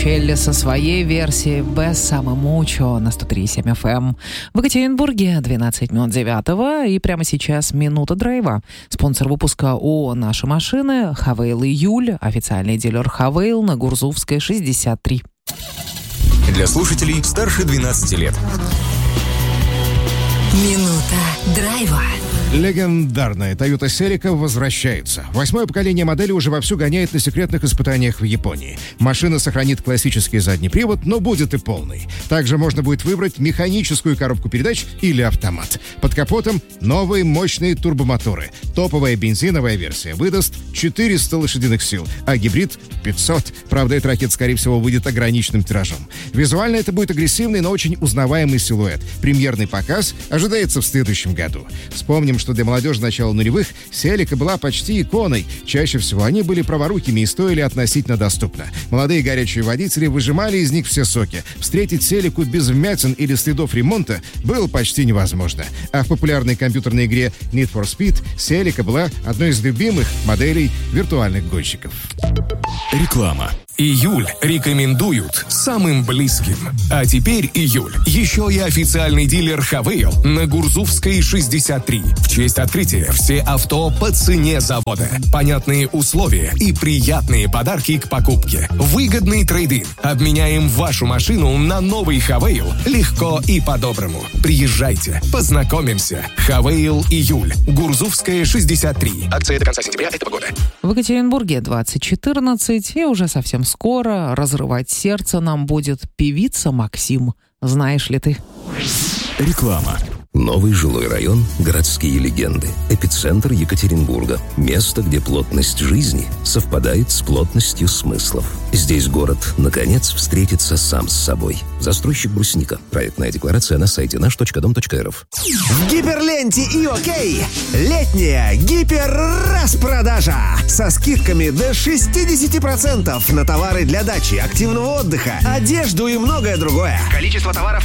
Челли со своей версией «Без самомучо» на 103.7 FM. В Екатеринбурге 12 минут 9, и прямо сейчас минута драйва. Спонсор выпуска ООО «Наши машины» Хавейл Июль, официальный дилер Хавейл на Гурзуфской, 63. Для слушателей старше 12 лет. Минута драйва. Легендарная Toyota Celica возвращается. 8-е поколение модели уже вовсю гоняет на секретных испытаниях в Японии. Машина сохранит классический задний привод, но будет и полный. Также можно будет выбрать механическую коробку передач или автомат. Под капотом новые мощные турбомоторы. Топовая бензиновая версия выдаст 400 лошадиных сил, а гибрид — 500. Правда, эта ракета, скорее всего, выйдет ограниченным тиражом. Визуально это будет агрессивный, но очень узнаваемый силуэт. Премьерный показ ожидается в следующем году. Вспомним, что для молодежи начала нулевых Celica была почти иконой. Чаще всего они были праворукими и стоили относительно доступно. Молодые горячие водители выжимали из них все соки. Встретить Celica без вмятин или следов ремонта было почти невозможно. А в популярной компьютерной игре Need for Speed Celica была одной из любимых моделей виртуальных гонщиков. Реклама. Июль рекомендуют самым близким. А теперь июль. Еще и официальный дилер Хавейл на Гурзуфской, 63. В честь открытия все авто по цене завода. Понятные условия и приятные подарки к покупке. Выгодный трейд-ин. Обменяем вашу машину на новый Хавейл легко и по-доброму. Приезжайте, познакомимся. Хавейл июль. Гурзуфская, 63. Акция до конца сентября этого года. В Екатеринбурге 2014, и уже совсем скоро разрывать сердце нам будет певица Максим. Знаешь ли ты? Реклама. Новый жилой район, городские легенды, эпицентр Екатеринбурга. Место, где плотность жизни совпадает с плотностью смыслов. Здесь город, наконец, встретится сам с собой. Застройщик «Брусника». Проектная декларация на сайте наш.дом.рф. В Гиперленте и ОКей летняя гиперраспродажа со скидками до 60% на товары для дачи, активного отдыха, одежду и многое другое. Количество товаров